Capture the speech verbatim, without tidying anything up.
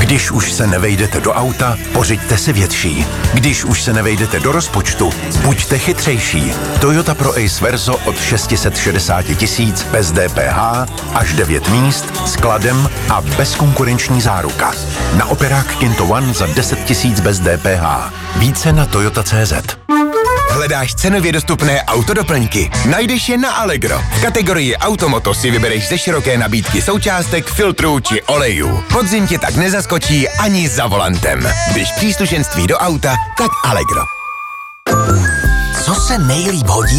Když už se nevejdete do auta, pořiďte si větší. Když už se nevejdete do rozpočtu, buďte chytřejší. Toyota Pro Ace Verso od šest set šedesát tisíc bez D P H, až devět míst, skladem a bezkonkurenční záruka. Na operák Kinto One za deset tisíc bez D P H. Více na toyota tečka cé zet. Hledáš cenově dostupné autodoplňky? Najdeš je na Allegro. V kategorii Automoto si vybereš ze široké nabídky součástek, filtrů či olejů. Podzim tě tak nezaskočí ani za volantem. Když příslušenství do auta, tak Allegro. Co se nejlíp hodí